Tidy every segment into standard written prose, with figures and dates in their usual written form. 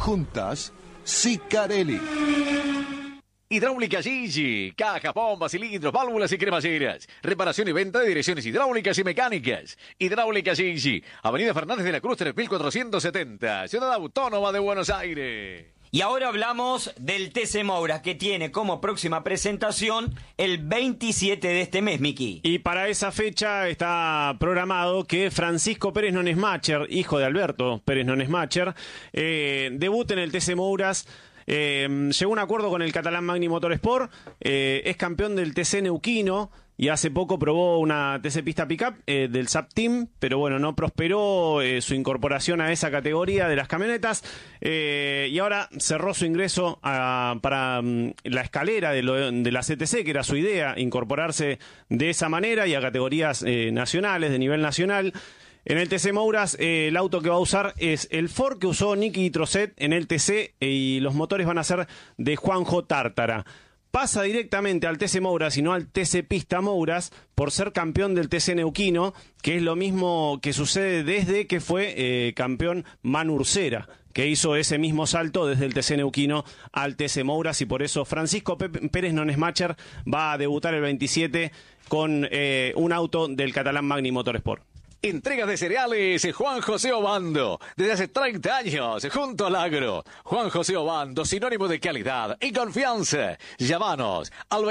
Juntas, Sicarelli. Hidráulica Gigi, cajas, bombas, cilindros, válvulas y cremalleras. Reparación y venta de direcciones hidráulicas y mecánicas. Hidráulica Gigi, Avenida Fernández de la Cruz 3470, Ciudad Autónoma de Buenos Aires. Y ahora hablamos del TC Mouras, que tiene como próxima presentación el 27 de este mes, Miki. Y para esa fecha está programado que Francisco Pérez Nonesmacher, hijo de Alberto Pérez Nonesmacher, debute en el TC Mouras. Llegó a un acuerdo con el catalán Magni Motorsport, es campeón del TC Neuquino y hace poco probó una TC Pista Pickup del SAP Team, pero bueno, no prosperó su incorporación a esa categoría de las camionetas, y ahora cerró su ingreso para la escalera de la CTC, que era su idea, incorporarse de esa manera y a categorías nacionales, de nivel nacional. En el TC Mouras, el auto que va a usar es el Ford que usó Nicky Trosset en el TC, y los motores van a ser de Juanjo Tártara. Pasa directamente al TC Mouras y no al TC Pista Mouras por ser campeón del TC Neuquino, que es lo mismo que sucede desde que fue campeón Manu Ursera, que hizo ese mismo salto desde el TC Neuquino al TC Mouras, y por eso Francisco Pérez Nonesmacher va a debutar el 27 con un auto del catalán Magni Motorsport. Entregas de cereales Juan José Obando, desde hace 30 años, junto al agro. Juan José Obando, sinónimo de calidad y confianza. Llámanos al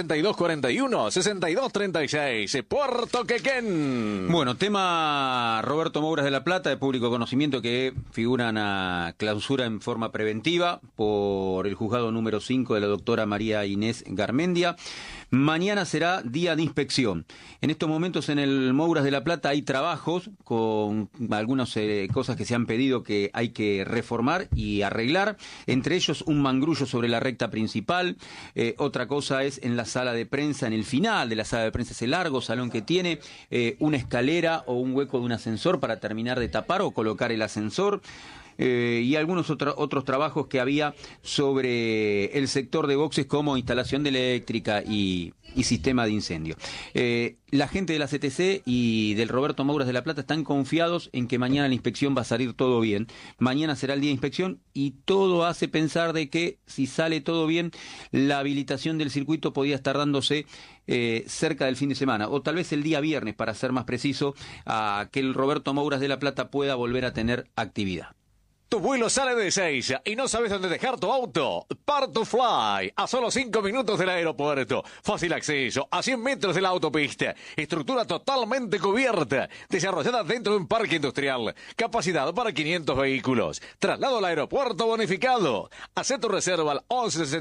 2262-41-6236, Puerto Quequén. Bueno, tema Roberto Mouras de La Plata, de público conocimiento, que figuran a clausura en forma preventiva por el juzgado número 5 de la doctora María Inés Garmendia. Mañana será día de inspección. En estos momentos en el Mouras de La Plata hay trabajos con algunas cosas que se han pedido que hay que reformar y arreglar, entre ellos un mangrullo sobre la recta principal. Otra cosa es en la sala de prensa, en el final de la sala de prensa, ese largo salón que tiene, una escalera o un hueco de un ascensor para terminar de tapar o colocar el ascensor. Y algunos otros trabajos que había sobre el sector de boxes, como instalación de eléctrica y sistema de incendio. La gente de la CTC y del Roberto Mouras de La Plata están confiados en que mañana la inspección va a salir todo bien. Mañana será el día de inspección y todo hace pensar de que si sale todo bien, la habilitación del circuito podría estar dándose cerca del fin de semana, o tal vez el día viernes, para ser más preciso, a que el Roberto Mouras de La Plata pueda volver a tener actividad. Tu vuelo sale de Ezeiza y no sabes dónde dejar tu auto. Part2Fly, a solo 5 minutos del aeropuerto. Fácil acceso, a 100 metros de la autopista. Estructura totalmente cubierta, desarrollada dentro de un parque industrial. Capacidad para 500 vehículos. Traslado al aeropuerto bonificado. Haz tu reserva al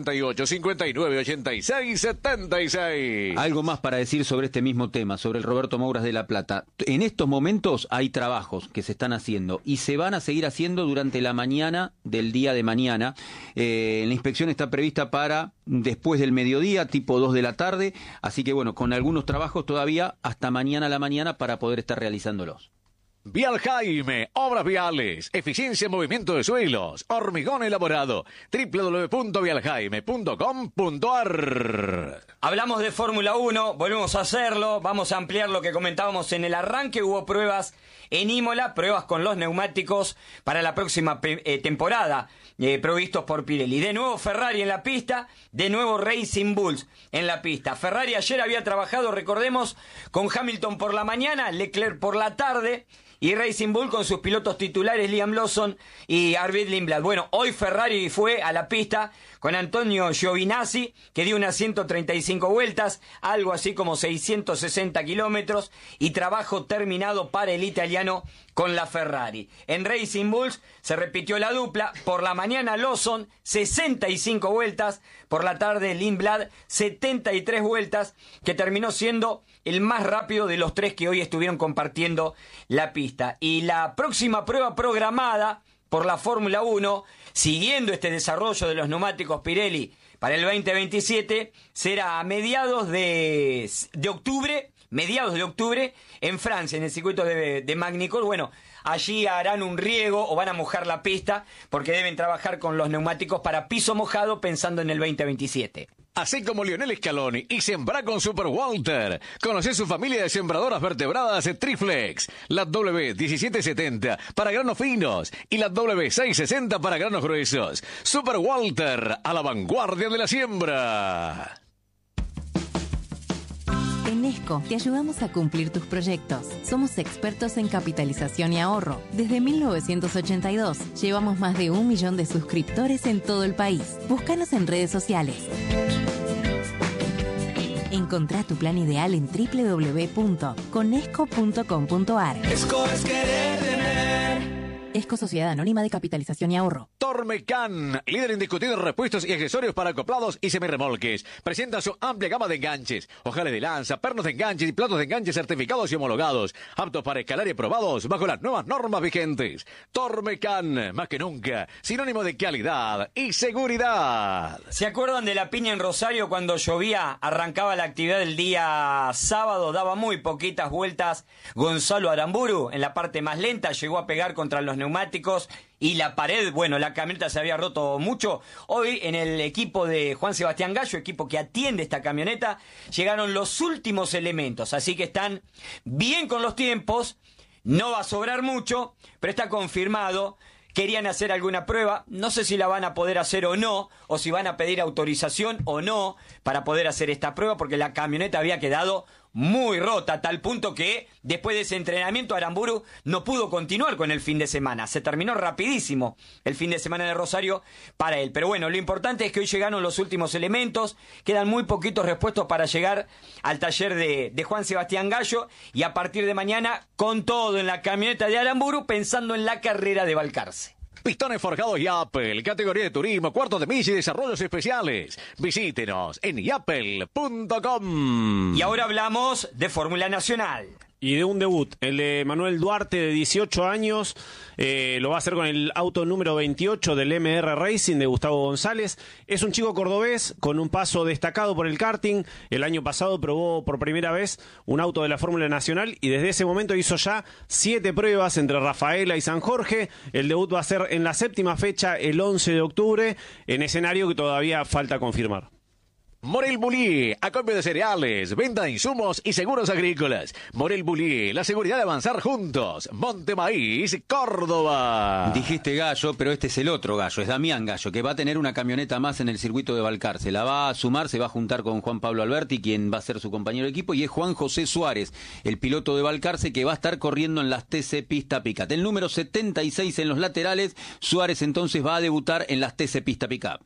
1168-5986-76. Algo más para decir sobre este mismo tema, sobre el Roberto Mouras de La Plata. En estos momentos hay trabajos que se están haciendo y se van a seguir haciendo durante la mañana del día de mañana. La inspección está prevista para después del mediodía, tipo 2 de la tarde, así que bueno, con algunos trabajos todavía hasta mañana a la mañana para poder estar realizándolos. Vial Jaime, obras viales, eficiencia en movimiento de suelos, hormigón elaborado, www.vialjaime.com.ar. Hablamos de Fórmula 1, volvemos a hacerlo, vamos a ampliar lo que comentábamos en el arranque. Hubo pruebas en Imola, pruebas con los neumáticos para la próxima temporada, provistos por Pirelli. De nuevo Ferrari en la pista, de nuevo Racing Bulls en la pista. Ferrari ayer había trabajado, recordemos, con Hamilton por la mañana, Leclerc por la tarde, y Racing Bull con sus pilotos titulares Liam Lawson y Arvid Lindblad. Bueno, hoy Ferrari fue a la pista con Antonio Giovinazzi, que dio unas 135 vueltas, algo así como 660 kilómetros, y trabajo terminado para el italiano con la Ferrari. En Racing Bulls se repitió la dupla, por la mañana Lawson, 65 vueltas, por la tarde Lindblad, 73 vueltas, que terminó siendo el más rápido de los tres que hoy estuvieron compartiendo la pista. Y la próxima prueba programada por la Fórmula 1, siguiendo este desarrollo de los neumáticos Pirelli para el 2027, será a mediados de octubre, en Francia, en el circuito de Magny-Cours. Bueno, allí harán un riego o van a mojar la pista porque deben trabajar con los neumáticos para piso mojado pensando en el 2027. Así como Lionel Scaloni y sembra con Super Walter. Conoce su familia de sembradoras vertebradas Triflex. La W1770 para granos finos y la W660 para granos gruesos. Super Walter, a la vanguardia de la siembra. En Esco te ayudamos a cumplir tus proyectos. Somos expertos en capitalización y ahorro. Desde 1982 llevamos más de 1 millón de suscriptores en todo el país. Búscanos en redes sociales. Encontrá tu plan ideal en www.conesco.com.ar. Esco es querer tener. Esco Sociedad Anónima de Capitalización y Ahorro. Tormecan, líder indiscutido en repuestos y accesorios para acoplados y semirremolques. Presenta su amplia gama de enganches, ojales de lanza, pernos de enganches y platos de enganches certificados y homologados, aptos para escalar y aprobados bajo las nuevas normas vigentes. Tormecan, más que nunca, sinónimo de calidad y seguridad. ¿Se acuerdan de la piña en Rosario cuando llovía? Arrancaba la actividad del día sábado, daba muy poquitas vueltas. Gonzalo Aramburu, en la parte más lenta, llegó a pegar contra los neumáticos y la pared, bueno, la camioneta se había roto mucho. Hoy en el equipo de Juan Sebastián Gallo, equipo que atiende esta camioneta, llegaron los últimos elementos, así que están bien con los tiempos, no va a sobrar mucho, pero está confirmado. Querían hacer alguna prueba, no sé si la van a poder hacer o no, o si van a pedir autorización o no para poder hacer esta prueba, porque la camioneta había quedado muy rota, a tal punto que después de ese entrenamiento Aramburu no pudo continuar con el fin de semana. Se terminó rapidísimo el fin de semana de Rosario para él. Pero bueno, lo importante es que hoy llegaron los últimos elementos, quedan muy poquitos repuestos para llegar al taller de Juan Sebastián Gallo, y a partir de mañana con todo en la camioneta de Aramburu pensando en la carrera de Balcarce. Pistones forjados Yapel, categoría de turismo, cuartos de milla y desarrollos especiales. Visítenos en yapel.com. Y ahora hablamos de Fórmula Nacional. Y de un debut, el de Manuel Duarte, de 18 años, lo va a hacer con el auto número 28 del MR Racing de Gustavo González. Es un chico cordobés con un paso destacado por el karting. El año pasado probó por primera vez un auto de la Fórmula Nacional y desde ese momento hizo ya 7 pruebas entre Rafaela y San Jorge. El debut va a ser en la 7ª fecha, el 11 de octubre, en escenario que todavía falta confirmar. Morel Bullier, acopio de cereales, venta de insumos y seguros agrícolas. Morel Bullier, la seguridad de avanzar juntos. Montemaíz, Córdoba. Dijiste Gallo, pero este es el otro Gallo, es Damián Gallo, que va a tener una camioneta más en el circuito de Balcarce. La va a sumar, se va a juntar con Juan Pablo Alberti, quien va a ser su compañero de equipo, y es Juan José Suárez, el piloto de Balcarce, que va a estar corriendo en las TC Pista Pickup. El número 76 en los laterales, Suárez entonces va a debutar en las TC Pista Pickup.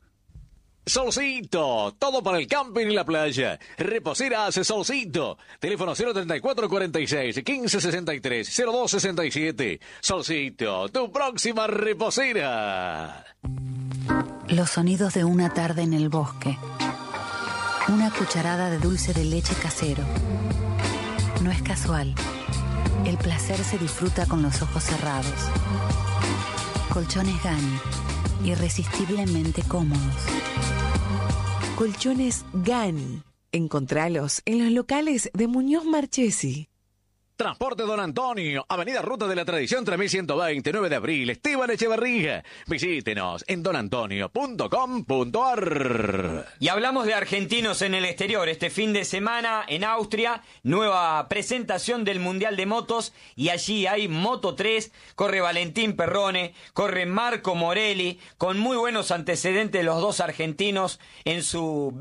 Solcito, todo para el camping y la playa. Reposeras Solcito. Teléfono 034-46 1563 0267. Solcito, tu próxima reposera. Los sonidos de una tarde en el bosque. Una cucharada de dulce de leche casero. No es casual. El placer se disfruta con los ojos cerrados. Colchones Gani, irresistiblemente cómodos. Colchones Gani. Encontralos en los locales de Muñoz Marchesi. Transporte Don Antonio, Avenida Ruta de la Tradición 3120, 9 de abril, Esteban Echeverría. Visítenos en donantonio.com.ar. Y hablamos de argentinos en el exterior. Este fin de semana en Austria, nueva presentación del Mundial de Motos, y allí hay Moto 3, corre Valentín Perrone, corre Marco Morelli, con muy buenos antecedentes los dos argentinos en su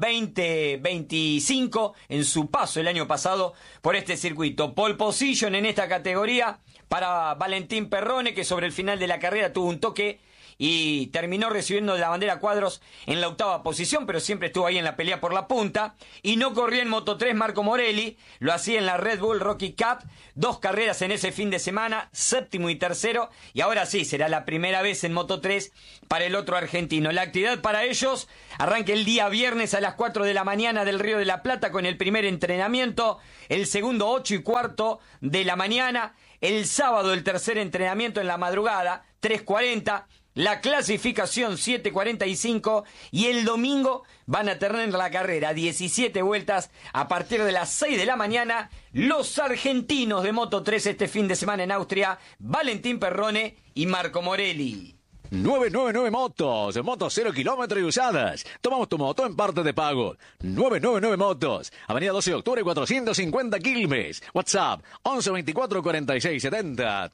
2025, en su paso el año pasado por este circuito. Pole position en esta categoría para Valentín Perrone, que sobre el final de la carrera tuvo un toque y terminó recibiendo la bandera cuadros en la 8ª posición, pero siempre estuvo ahí en la pelea por la punta. Y no corrió en Moto 3 Marco Morelli, lo hacía en la Red Bull Rocky Cup, 2 carreras en ese fin de semana, 7º y 3º, y ahora sí, será la primera vez en Moto 3 para el otro argentino. La actividad para ellos arranca el día viernes a las 4 de la mañana del Río de la Plata con el primer entrenamiento, el segundo 8:15 de la mañana, el sábado el tercer entrenamiento en la madrugada, 3:40. La clasificación 7:45 y el domingo van a tener la carrera 17 vueltas a partir de las 6 de la mañana. Los argentinos de Moto 3 este fin de semana en Austria, Valentín Perrone y Marco Morelli. 999 Motos, motos 0 kilómetros y usadas. Tomamos tu moto en parte de pago. 999 Motos, Avenida 12 de Octubre 450 Quilmes. WhatsApp 11 24 46 70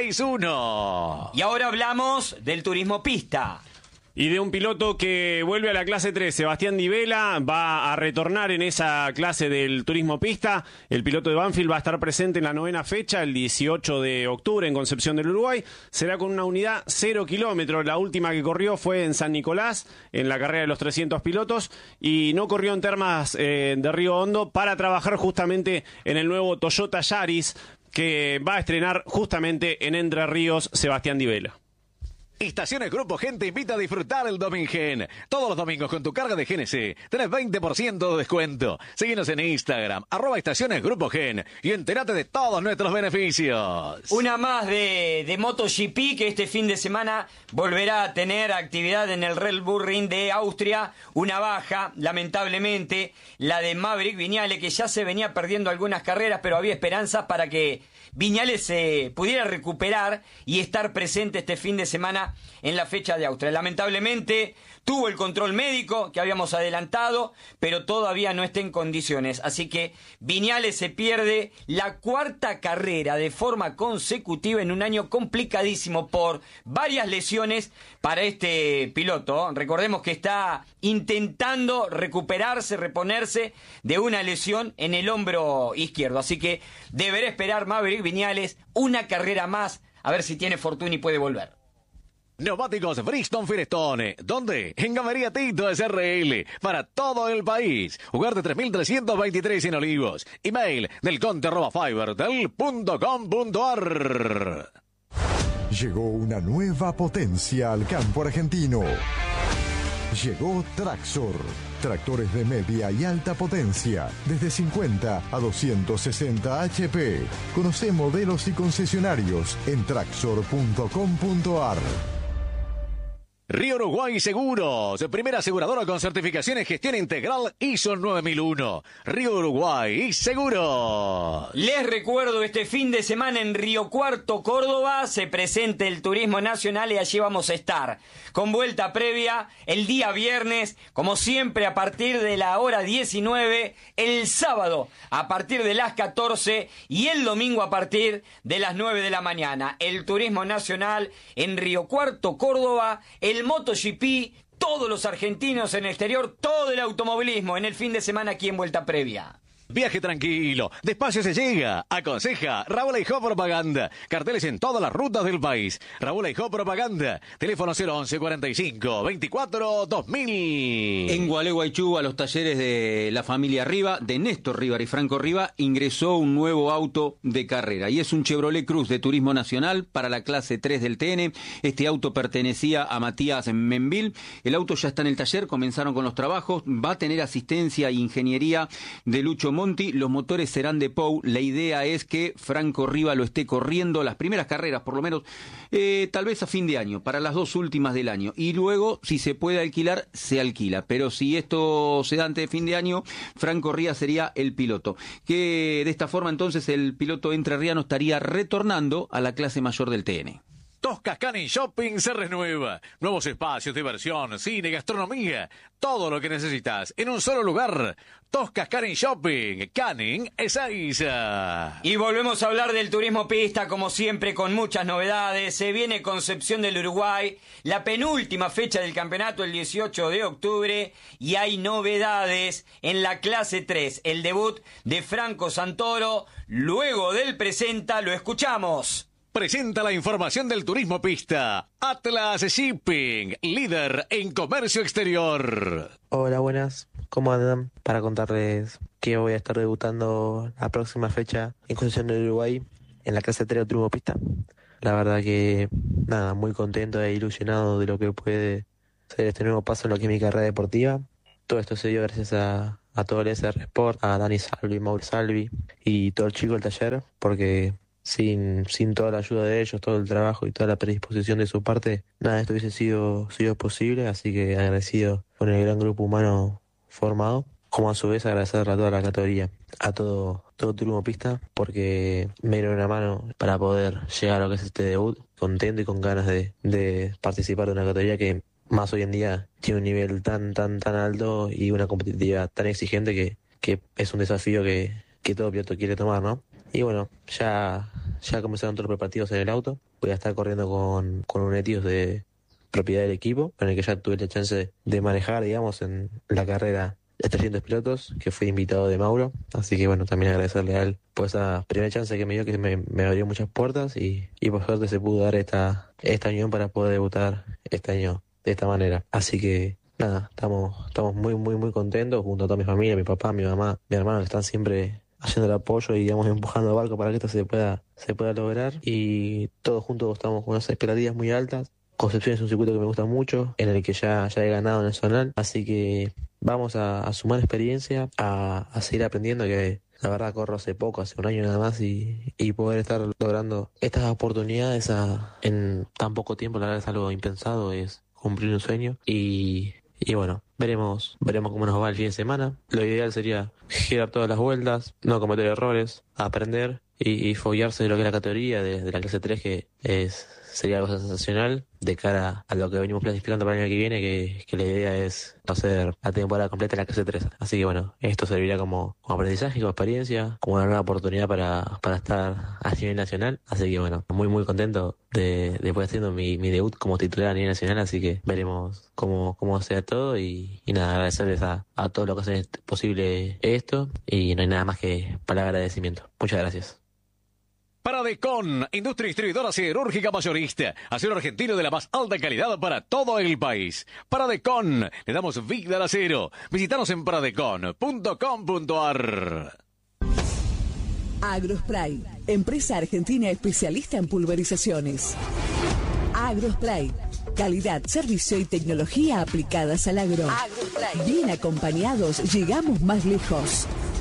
361. Y ahora hablamos del turismo pista. Y de un piloto que vuelve a la clase 3, Sebastián Di Vela, va a retornar en esa clase del turismo pista. El piloto de Banfield va a estar presente en la 9ª fecha, el 18 de octubre en Concepción del Uruguay. Será con una unidad 0 kilómetros. La última que corrió fue en San Nicolás, en la carrera de los 300 pilotos, y no corrió en Termas de Río Hondo para trabajar justamente en el nuevo Toyota Yaris, que va a estrenar justamente en Entre Ríos Sebastián Di Vela. Estaciones Grupo Gen te invita a disfrutar el Domingen. Todos los domingos con tu carga de GNC tenés 20% de descuento. Síguenos en Instagram, @Estaciones Grupo Gen, y entérate de todos nuestros beneficios. Una más de MotoGP, que este fin de semana volverá a tener actividad en el Red Bull Ring de Austria. Una baja, lamentablemente, la de Maverick Viñales, que ya se venía perdiendo algunas carreras, pero había esperanzas para que Viñales se pudiera recuperar y estar presente este fin de semana en la fecha de Austria. Lamentablemente tuvo el control médico que habíamos adelantado, pero todavía no está en condiciones. Así que Viñales se pierde la 4ª carrera de forma consecutiva en un año complicadísimo por varias lesiones para este piloto. Recordemos que está intentando recuperarse, reponerse de una lesión en el hombro izquierdo. Así que deberá esperar Maverick Viñales una carrera más, a ver si tiene fortuna y puede volver. Neumáticos Bridgestone Firestone. ¿Dónde? En Galería Tito SRL. Para todo el país. Ugarte 3323 en Olivos. Email delconte@fiberdel.com.ar. Llegó una nueva potencia al campo argentino. Llegó Traxor. Tractores de media y alta potencia, desde 50 a 260 HP. Conoce modelos y concesionarios en traxor.com.ar. Río Uruguay Seguros, primera aseguradora con certificación en gestión integral ISO 9001. Río Uruguay Seguros. Les recuerdo, este fin de semana en Río Cuarto, Córdoba, se presenta el Turismo Nacional y allí vamos a estar. Con vuelta previa el día viernes, como siempre a partir de la hora 19, el sábado a partir de las 14 y el domingo a partir de las 9 de la mañana. El Turismo Nacional en Río Cuarto, Córdoba, el MotoGP, todos los argentinos en el exterior, todo el automovilismo en el fin de semana aquí en Vuelta Previa. Viaje tranquilo, despacio se llega. Aconseja Raúl Eijó Propaganda. Carteles en todas las rutas del país. Raúl Eijó Propaganda. Teléfono 011 45 24 2000. En Gualeguaychú, a los talleres de la familia Riva, de Néstor Riva y Franco Riva, ingresó un nuevo auto de carrera. Y es un Chevrolet Cruz de Turismo Nacional para la clase 3 del TN. Este auto pertenecía a Matías Menville. El auto ya está en el taller, comenzaron con los trabajos. Va a tener asistencia e ingeniería de Lucho Monti. Los motores serán de Pou. La idea es que Franco Riva lo esté corriendo las primeras carreras, por lo menos, tal vez a fin de año, para las 2 últimas del año. Y luego, si se puede alquilar, se alquila. Pero si esto se da antes de fin de año, Franco Riva sería el piloto. Que de esta forma, entonces, el piloto entrerriano estaría retornando a la clase mayor del TN. Toscas Canning Shopping se renueva. Nuevos espacios, diversión, cine, gastronomía. Todo lo que necesitas en un solo lugar. Toscas Canning Shopping. Canning Ezeiza. Y volvemos a hablar del turismo pista, como siempre, con muchas novedades. Se viene Concepción del Uruguay, la penúltima fecha del campeonato, el 18 de octubre. Y hay novedades en la clase 3. El debut de Franco Santoro. Luego del presenta, lo escuchamos. Presenta la información del turismo pista. Atlas Shipping, líder en comercio exterior. Hola, buenas. ¿Cómo andan? Para contarles que voy a estar debutando la próxima fecha en Concepción del Uruguay en la clase 3 de turismo pista. La verdad que, nada, muy contento e ilusionado de lo que puede ser este nuevo paso en lo que es mi carrera deportiva. Todo esto se dio gracias a todo el SR Sport, a Dani Salvi, Mauro Salvi y todo el chico del taller, porque sin toda la ayuda de ellos, todo el trabajo y toda la predisposición de su parte, nada de esto hubiese sido posible, así que agradecido con el gran grupo humano formado, como a su vez agradecerle a toda la categoría, a todo Turismo Pista, porque me dieron una mano para poder llegar a lo que es este debut, contento y con ganas de participar de una categoría que más hoy en día tiene un nivel tan alto y una competitividad tan exigente que es un desafío que todo piloto quiere tomar, ¿no? Y bueno, ya comenzaron todos los preparativos en el auto. Voy a estar corriendo con un Etios de propiedad del equipo, con el que ya tuve la chance de manejar, digamos, en la carrera de 300 pilotos, que fui invitado de Mauro. Así que bueno, también agradecerle a él por esa primera chance que me dio, que me abrió muchas puertas y por suerte se pudo dar esta unión para poder debutar este año de esta manera. Así que nada, estamos muy contentos junto a toda mi familia, mi papá, mi mamá, mi hermano, que están siempre haciendo el apoyo y, digamos, empujando el barco para que esto se pueda lograr, y todos juntos estamos con unas expectativas muy altas. Concepción es un circuito que me gusta mucho, en el que ya he ganado en el zonal, así que vamos a sumar experiencia, a seguir aprendiendo, que la verdad corro hace poco, hace un año nada más, y poder estar logrando estas oportunidades en tan poco tiempo, la verdad es algo impensado, es cumplir un sueño. Y bueno, veremos cómo nos va el fin de semana. Lo ideal sería girar todas las vueltas, no cometer errores, aprender y foguearse de lo que es la categoría de la clase 3, que sería algo sensacional de cara a lo que venimos planificando para el año que viene, que la idea es hacer la temporada completa en la clase 3. Así que bueno, esto servirá como aprendizaje, como experiencia, como una nueva oportunidad para estar a nivel nacional. Así que bueno, muy contento de poder haciendo mi debut como titular a nivel nacional, así que veremos cómo sea todo y nada, agradecerles a todos los que hacen posible esto, y no hay nada más que palabra de agradecimiento. Muchas gracias. Paradecon, industria distribuidora siderúrgica mayorista, acero argentino de la más alta calidad para todo el país. Paradecon, le damos vida al acero. Visítanos en paradecon.com.ar. Agrospray, empresa argentina especialista en pulverizaciones. Agrospray, calidad, servicio y tecnología aplicadas al agro. Agrospray. Bien acompañados, llegamos más lejos.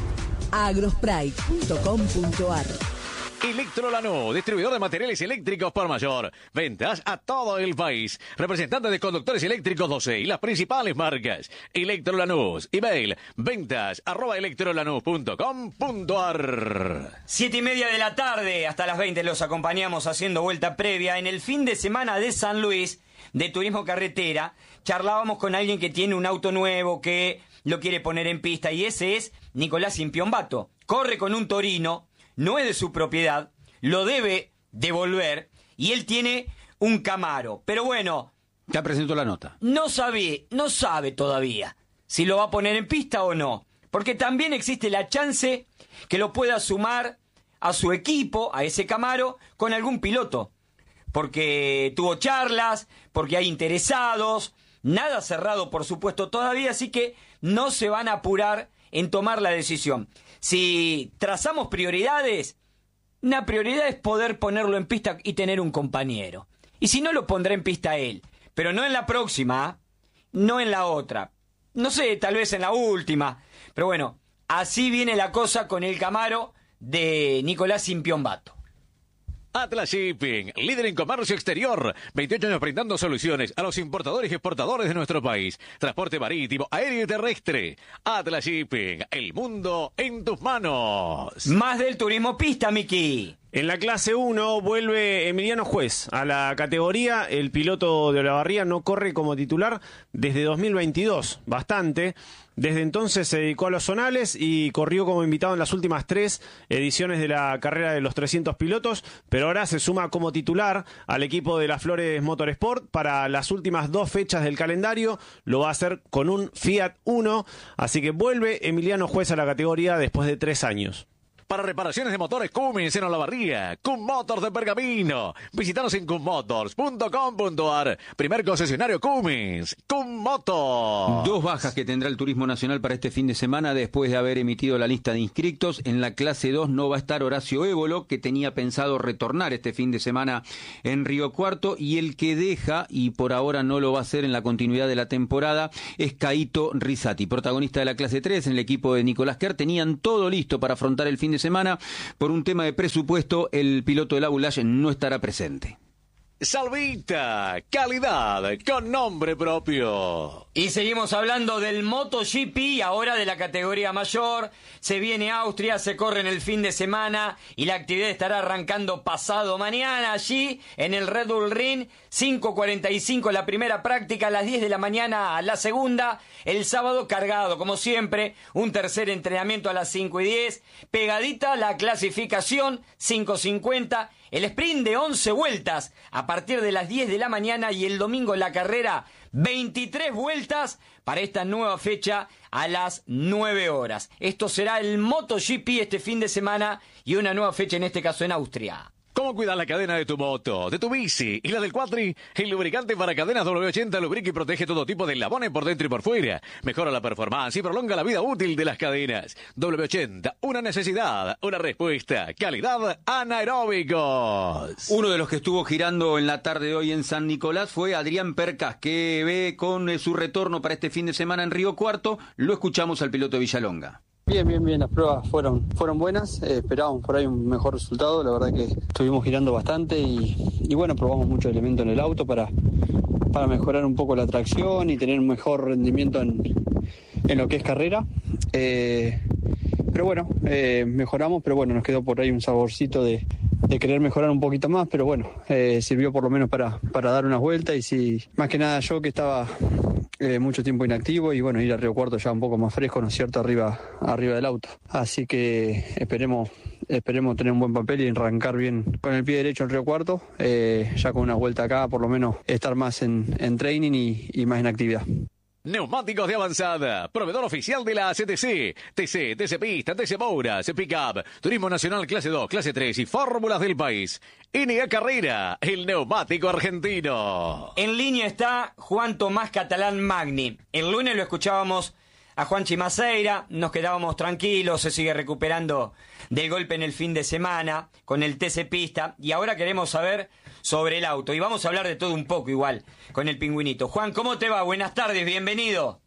Agrospray.com.ar. Electrolanús, distribuidor de materiales eléctricos por mayor. Ventas a todo el país. Representante de conductores eléctricos 12 y las principales marcas. Electrolanús. Email ventas@electrolanús.com.ar. 7:30 de la tarde, hasta las 20 los acompañamos haciendo vuelta previa. En el fin de semana de San Luis, de turismo carretera, charlábamos con alguien que tiene un auto nuevo, que lo quiere poner en pista, y ese es Nicolás Impiombato. Corre con un Torino, no es de su propiedad, lo debe devolver, y él tiene un Camaro. Pero bueno, ya presentó la nota. No sabe todavía si lo va a poner en pista o no, porque también existe la chance que lo pueda sumar a su equipo, a ese Camaro, con algún piloto, porque tuvo charlas, porque hay interesados, nada cerrado por supuesto todavía, así que no se van a apurar en tomar la decisión. Si trazamos prioridades, una prioridad es poder ponerlo en pista y tener un compañero. Y si no, lo pondrá en pista él. Pero no en la próxima, no en la otra. No sé, tal vez en la última. Pero bueno, así viene la cosa con el Camaro de Nicolás Impiombato. Atlas Shipping, líder en comercio exterior, 28 años brindando soluciones a los importadores y exportadores de nuestro país. Transporte marítimo, aéreo y terrestre. Atlas Shipping, el mundo en tus manos. Más del turismo pista, Miki. En la clase 1 vuelve Emiliano Juez a la categoría. El piloto de Olavarría no corre como titular desde 2022, bastante. Desde entonces se dedicó a los zonales y corrió como invitado en las últimas 3 ediciones de la carrera de los 300 pilotos, pero ahora se suma como titular al equipo de las Flores Motorsport para las últimas 2 fechas del calendario. Lo va a hacer con un Fiat Uno, así que vuelve Emiliano Juez a la categoría después de 3 años. Para reparaciones de motores Cummins en Olavarría, Cum Motors de Pergamino. Visítanos en cummotors.com.ar. Primer concesionario Cummins, Cum Motors. 2 bajas que tendrá el Turismo Nacional para este fin de semana después de haber emitido la lista de inscriptos. En la clase 2 no va a estar Horacio Évolo, que tenía pensado retornar este fin de semana en Río Cuarto, y el que deja, y por ahora no lo va a hacer en la continuidad de la temporada, es Caíto Rizzati, protagonista de la clase 3 en el equipo de Nicolás Kerr. Tenían todo listo para afrontar el fin de de semana. Por un tema de presupuesto, el piloto del Abulash no estará presente. Salvita, calidad con nombre propio. Y seguimos hablando del MotoGP, ahora de la categoría mayor. Se viene Austria, se corre en el fin de semana y la actividad estará arrancando pasado mañana allí en el Red Bull Ring. 5:45 la primera práctica, a las 10 de la mañana la segunda. El sábado cargado, como siempre, un tercer entrenamiento a las 5:10. Pegadita la clasificación, 5:50. El sprint de 11 vueltas a partir de las 10 de la mañana y el domingo la carrera 23 vueltas para esta nueva fecha a las 9 horas. Esto será el MotoGP este fin de semana y una nueva fecha en este caso en Austria. ¿Cómo cuidar la cadena de tu moto, de tu bici y la del cuatri? El lubricante para cadenas W80 lubrica y protege todo tipo de eslabones por dentro y por fuera. Mejora la performance y prolonga la vida útil de las cadenas. W80, una necesidad, una respuesta. Calidad anaeróbicos. Uno de los que estuvo girando en la tarde de hoy en San Nicolás fue Adrián Percas, que ve con su retorno para este fin de semana en Río Cuarto. Lo escuchamos al piloto de Villalonga. Bien, las pruebas fueron buenas, esperábamos por ahí un mejor resultado, la verdad que estuvimos girando bastante y bueno, probamos muchos elementos en el auto para mejorar un poco la tracción y tener un mejor rendimiento en lo que es carrera, pero bueno, mejoramos, pero bueno, nos quedó por ahí un saborcito de querer mejorar un poquito más, pero bueno, sirvió por lo menos para dar unas vueltas y sí, más que nada yo que estaba mucho tiempo inactivo y bueno, ir a Río Cuarto ya un poco más fresco, ¿no es cierto?, arriba del auto. Así que esperemos tener un buen papel y arrancar bien con el pie derecho en Río Cuarto, ya con una vuelta acá, por lo menos estar más en training y más en actividad. Neumáticos de avanzada, proveedor oficial de la CTC, TC Pista, TC Mouras, Pickup, Turismo Nacional Clase 2, Clase 3 y Fórmulas del país. NA Carrera, el neumático argentino. En línea está Juan Tomás Catalán Magni. El lunes lo escuchábamos a Juan Chimaceira, nos quedábamos tranquilos, se sigue recuperando del golpe en el fin de semana con el TC Pista y ahora queremos saber sobre el auto y vamos a hablar de todo un poco igual con el pingüinito. Juan, ¿cómo te va? Buenas tardes, bienvenido.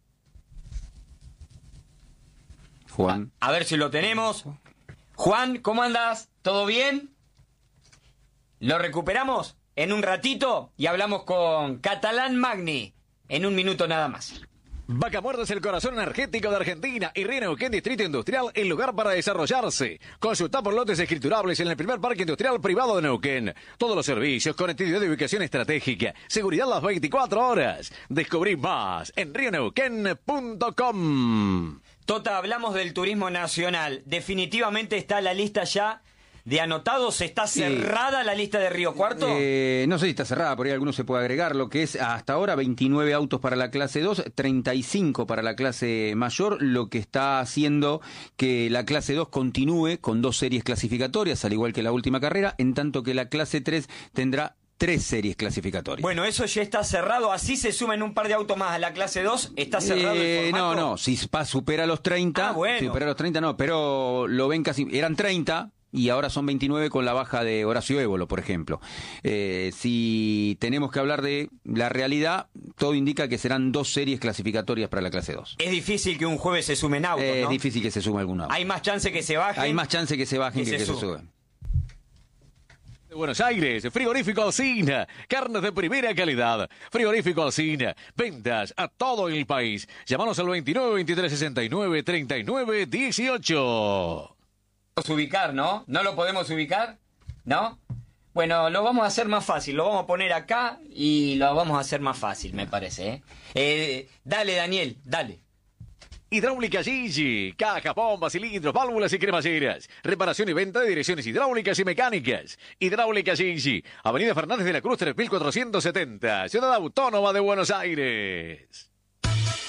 Juan. A ver si lo tenemos. Juan, ¿cómo andás? ¿Todo bien? Lo recuperamos en un ratito y hablamos con Catalán Magni en un minuto nada más. Vaca Muerta es el corazón energético de Argentina y Río Neuquén Distrito Industrial, el lugar para desarrollarse. Consulta por lotes escriturables en el primer parque industrial privado de Neuquén. Todos los servicios, conectividad de ubicación estratégica, seguridad las 24 horas. Descubrí más en rioneuquén.com. Tota, hablamos del turismo nacional. Definitivamente está la lista ya de anotados. ¿Está cerrada la lista de Río Cuarto? No sé si está cerrada, por ahí alguno se puede agregar. Lo que es hasta ahora 29 autos para la clase 2, 35 para la clase mayor, lo que está haciendo que la clase 2 continúe con 2 series clasificatorias, al igual que la última carrera, en tanto que la clase 3 tendrá 3 series clasificatorias. Bueno, eso ya está cerrado, así se suman un par de autos más a la clase 2, ¿está cerrado el formato? No, si supera los 30, si supera los 30 no, pero lo ven casi, eran 30 y ahora son 29 con la baja de Horacio Évolo, por ejemplo. Si tenemos que hablar de la realidad, todo indica que serán 2 series clasificatorias para la clase 2. Es difícil que un jueves se sumen autos, ¿no? Es difícil que se sume algún auto. Hay más chance que se bajen. Hay más chance que se bajen que se suben. De Buenos Aires, Frigorífico Alsina, carnes de primera calidad. Frigorífico Alsina, ventas a todo el país. Llámanos al 29 23 69 39 18. Ubicar, ¿no? ¿No lo podemos ubicar? ¿No? Bueno, lo vamos a hacer más fácil, lo vamos a poner acá y lo vamos a hacer más fácil, me parece, dale, Daniel, dale. Hidráulica Gigi, cajas, bombas, cilindros, válvulas y cremalleras. Reparación y venta de direcciones hidráulicas y mecánicas. Hidráulica Gigi, Avenida Fernández de la Cruz 3470, Ciudad Autónoma de Buenos Aires.